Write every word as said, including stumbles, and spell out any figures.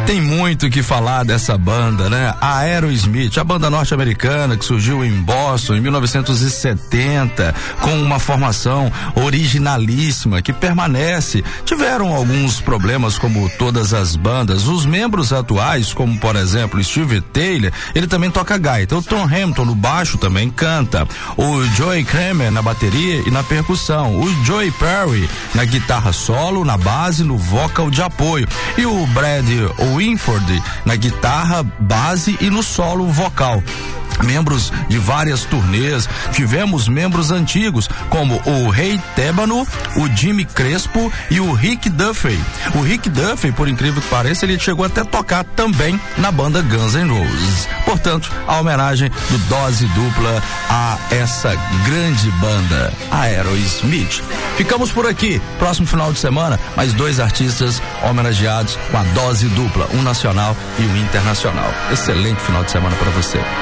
Tem muito o que falar dessa banda, né? A Aerosmith, a banda norte-americana que surgiu em Boston em mil novecentos e setenta, com uma formação originalíssima que permanece. Tiveram alguns problemas como todas as bandas. Os membros atuais, como por exemplo Steve Taylor, ele também toca gaita. O Tom Hampton no baixo também canta. O Joey Kramer na bateria e na percussão. O Joey Perry na guitarra solo, na base, no vocal de apoio. E o Brad Winford na guitarra, base e no solo vocal. Membros de várias turnês, tivemos membros antigos como o Ray Tebano, o Jimmy Crespo e o Rick Duffy. O Rick Duffy, por incrível que pareça, ele chegou até a tocar também na banda Guns N' Roses. Portanto, a homenagem do Dose Dupla a essa grande banda, a Aerosmith. Ficamos por aqui. Próximo final de semana, mais dois artistas homenageados com a Dose Dupla, um nacional e um internacional. Excelente final de semana para você.